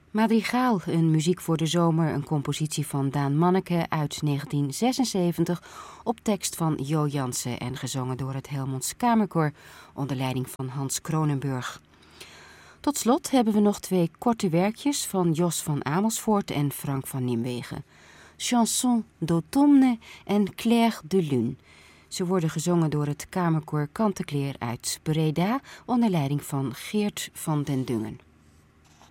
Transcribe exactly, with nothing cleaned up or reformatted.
Madrigaal, een muziek voor de zomer, een compositie van Daan Manneke uit negentien zesenzeventig... op tekst van Jo Jansen en gezongen door het Helmonds Kamerkoor onder leiding van Hans Kronenburg. Tot slot hebben we nog twee korte werkjes van Jos van Amersfoort en Frank van Nimwegen. Chanson d'automne en Clair de Lune. Ze worden gezongen door het Kamerkoor Kantekleer uit Breda onder leiding van Geert van den Dungen.